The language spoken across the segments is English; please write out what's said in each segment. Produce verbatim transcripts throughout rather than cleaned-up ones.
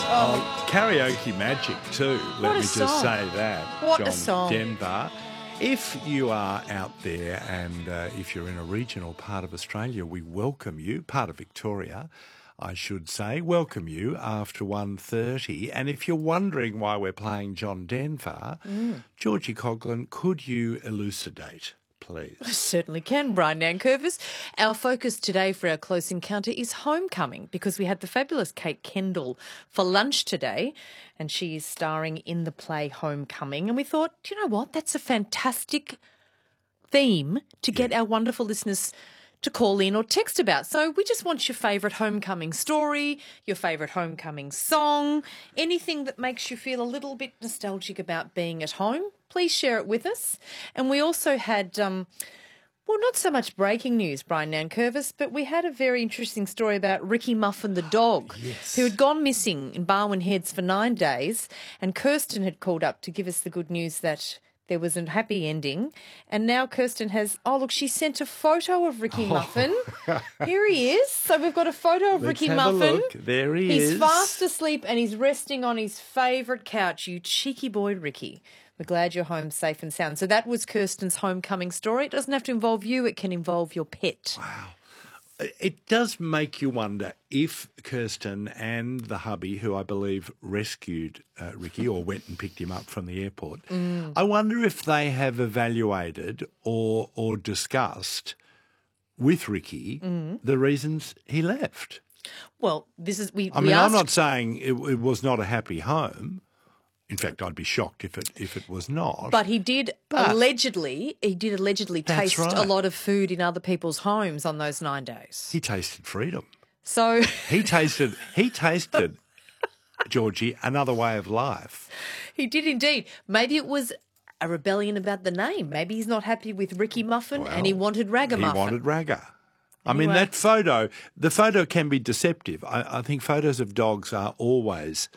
Oh, karaoke magic too. Let What a me just song. say that. What a John song. Denver. If you are out there and uh, if you're in a regional part of Australia, we welcome you, part of Victoria, I should say, welcome you after one thirty. And if you're wondering why we're playing John Denver, Mm. Georgie Coughlin, could you elucidate, please? I certainly can, Brian Nankervis. Our focus today for our close encounter is homecoming, because we had the fabulous Kate Kendall for lunch today, and she is starring in the play Homecoming. And we thought, do you know what? That's a fantastic theme to get our wonderful listeners to call in or text about. So we just want your favourite homecoming story, your favourite homecoming song, anything that makes you feel a little bit nostalgic about being at home. Please share it with us. And we also had, um, well, not so much breaking news, Brian Nankervis, but we had a very interesting story about Ricky Muffin the dog, yes. who had gone missing in Barwon Heads for nine days. And Kirsten had called up to give us the good news that there was a happy ending. And now Kirsten has, oh, look, she sent a photo of Ricky Muffin. Here he is. So we've got a photo of Let's Ricky have a Muffin. look. There he he's is. fast asleep and he's resting on his favourite couch. You cheeky boy, Ricky. We're glad you're home safe and sound. So that was Kirsten's homecoming story. It doesn't have to involve you. It can involve your pet. Wow. It does make you wonder if Kirsten and the hubby, who I believe rescued uh, Ricky or went and picked him up from the airport, Mm. I wonder if they have evaluated or or discussed with Ricky Mm. the reasons he left. Well, this is we. I we mean, asked, I'm not saying it, it was not a happy home. In fact, I'd be shocked if it if it was not. But he did But- allegedly, he did allegedly That's taste a right. lot of food in other people's homes on those nine days. he tasted freedom. So He tasted. He tasted, Georgie, another way of life. he did indeed. Maybe it was a rebellion about the name. Maybe he's not happy with Ricky Muffin and he Well, wanted Ragamuffin. He wanted Ragga. I mean, Anyway. that photo, the photo can be deceptive. I, I think photos of dogs are always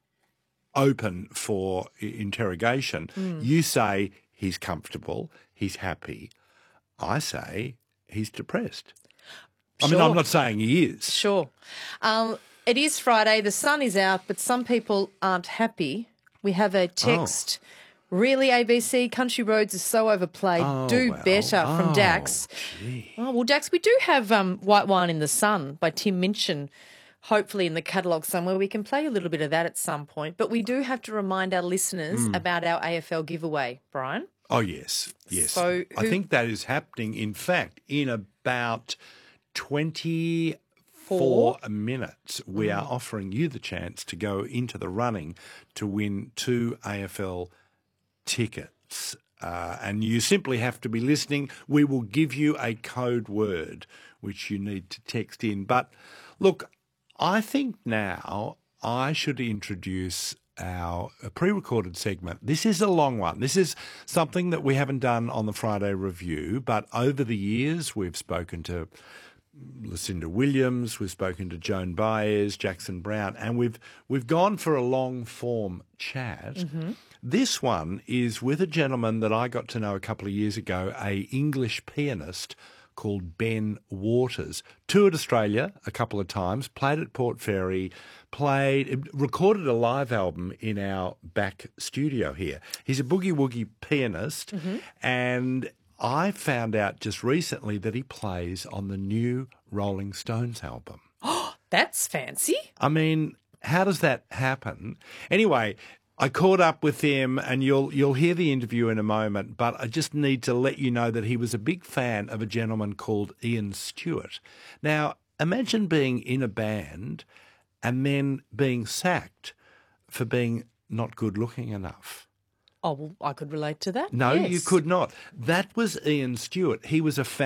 open for i- interrogation. Hmm. You say he's comfortable, he's happy. I say he's depressed. I mean, Sure. I'm not saying he is. Sure. Um, it is Friday. The sun is out, but some people aren't happy. We have a text. Really, A B C, Country Roads is so overplayed. Oh, Do well. better from Oh, Dax. gee. Oh, well, Dax, we do have um, White Wine in the Sun by Tim Minchin, hopefully in the catalogue somewhere. We can play a little bit of that at some point. But we do have to remind our listeners Hmm. about our A F L giveaway, Brian. Oh, yes, yes. So I who- think that is happening, in fact, in about twenty-four Four? minutes. We Mm. are offering you the chance to go into the running to win two A F L tickets. Uh, and you simply have to be listening. We will give you a code word which you need to text in. But look, I think now I should introduce our pre-recorded segment. This is a long one. This is something that we haven't done on the Friday Review, but over the years we've spoken to Lucinda Williams, we've spoken to Joan Baez, Jackson Brown, and we've we've gone for a long-form chat. This one is with a gentleman that I got to know a couple of years ago, a English pianist called Ben Waters. Toured Australia a couple of times, played at Port Fairy, played, recorded a live album in our back studio here. He's a boogie-woogie pianist, and I found out just recently that he plays on the new Rolling Stones album. That's fancy. I mean, how does that happen? Anyway, I caught up with him, and you'll you'll hear the interview in a moment, but I just need to let you know that he was a big fan of a gentleman called Ian Stewart. Now, imagine being in a band and then being sacked for being not good looking enough. Oh, well, I could relate to that. No, you Yes. could not. That was Ian Stewart. He was a fan.